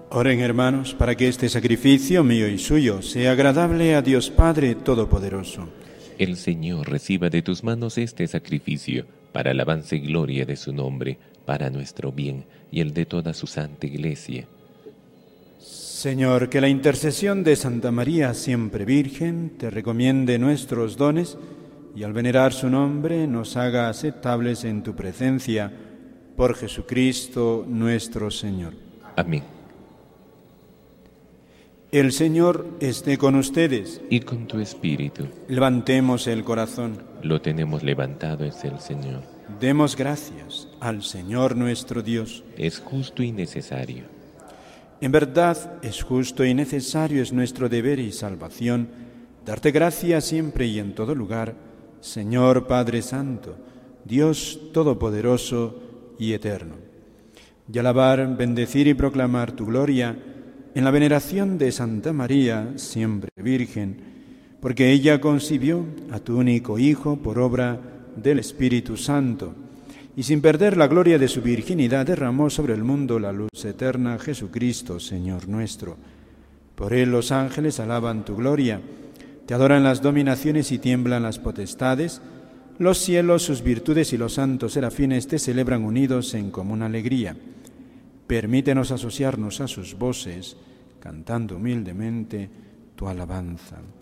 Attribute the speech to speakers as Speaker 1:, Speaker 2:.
Speaker 1: Oren, hermanos, para que este sacrificio mío y suyo sea agradable a Dios Padre Todopoderoso.
Speaker 2: El Señor reciba de tus manos este sacrificio, para alabanza y gloria de su nombre, para nuestro bien y el de toda su santa Iglesia.
Speaker 1: Señor, que la intercesión de Santa María, siempre Virgen, te recomiende nuestros dones y al venerar su nombre nos haga aceptables en tu presencia, por Jesucristo nuestro Señor.
Speaker 2: Amén.
Speaker 1: El Señor esté con ustedes.
Speaker 2: Y con tu espíritu.
Speaker 1: Levantemos el corazón.
Speaker 2: Lo tenemos levantado hacia el Señor.
Speaker 1: Demos gracias al Señor nuestro Dios.
Speaker 2: Es justo y necesario.
Speaker 1: En verdad, es justo y necesario, es nuestro deber y salvación, darte gracias siempre y en todo lugar, Señor Padre Santo, Dios Todopoderoso y Eterno, y alabar, bendecir y proclamar tu gloria en la veneración de Santa María, siempre Virgen, porque ella concibió a tu único Hijo por obra del Espíritu Santo, y sin perder la gloria de su virginidad derramó sobre el mundo la luz eterna, Jesucristo, Señor nuestro. Por él los ángeles alaban tu gloria, te adoran las dominaciones y tiemblan las potestades, los cielos, sus virtudes y los santos serafines te celebran unidos en común alegría. Permítenos asociarnos a sus voces, cantando humildemente tu alabanza.